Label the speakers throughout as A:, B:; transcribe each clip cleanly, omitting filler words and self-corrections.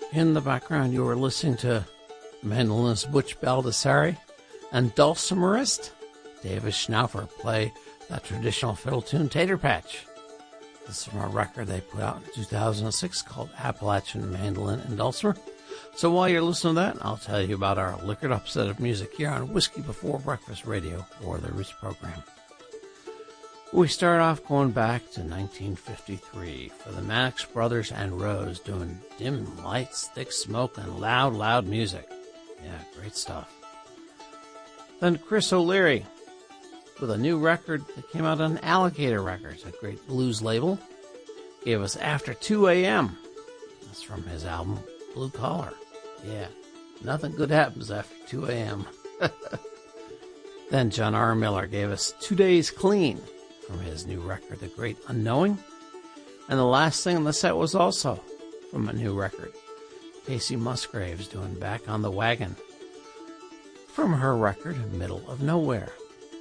A: In the background, you were listening to mandolinist Butch Baldessari and dulcimerist David Schnaufer play that traditional fiddle tune, Tater Patch. This is from a record they put out in 2006 called Appalachian Mandolin and Dulcimer. So while you're listening to that, I'll tell you about our liquored up set of music here on Whiskey Before Breakfast Radio, or the Roots program. We start off going back to 1953 for the Mannix Brothers and Rose doing dim lights, thick smoke, and loud, loud music. Yeah, great stuff. Then Chris O'Leary with a new record that came out on Alligator Records, a great blues label, gave us After 2 a.m. That's from his album Blue Collar. Yeah, nothing good happens after 2 a.m. Then John R. Miller gave us 2 Days Clean from his new record, The Great Unknowing. And the last thing on the set was also from a new record, Casey Musgraves doing Back on the Wagon from her record, Middle of Nowhere.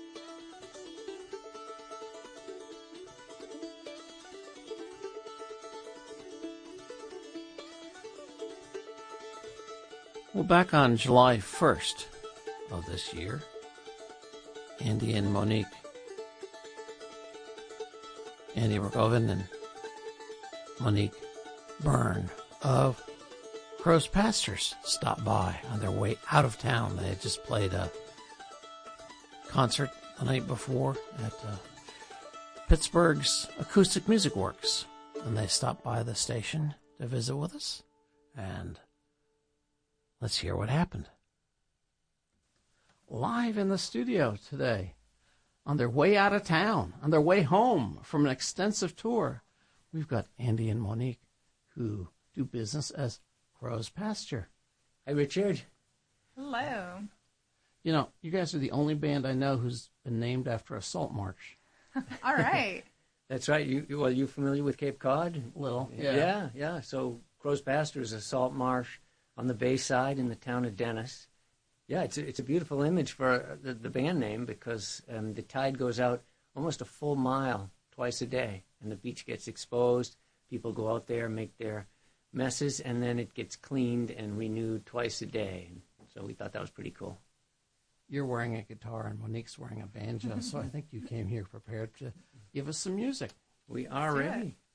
A: Well, back on July 1st of this year, Andy and Monique, Andy Rogovan and Monique Byrne of Crow's Pastures stopped by on their way out of town. They had just played a concert the night before at Pittsburgh's Acoustic Music Works, and they stopped by the station to visit with us, and let's hear what happened. Live in the studio today, on their way out of town, on their way home from an extensive tour, we've got Andy and Monique, who do business as Crow's Pasture.
B: Hi, Richard.
C: Hello.
A: You know, you guys are the only band I know who's been named after a salt marsh.
C: All right.
B: That's right. You familiar with Cape Cod?
A: Little.
B: Yeah. So Crow's Pasture is a salt marsh on the Bayside in the town of Dennis. Yeah, it's a beautiful image for the band name because the tide goes out almost a full mile twice a day, and the beach gets exposed. People go out there, make their messes, and then it gets cleaned and renewed twice a day. So we thought that was pretty cool.
A: You're wearing a guitar and Monique's wearing a banjo, so I think you came here prepared to give us some music.
B: We are ready.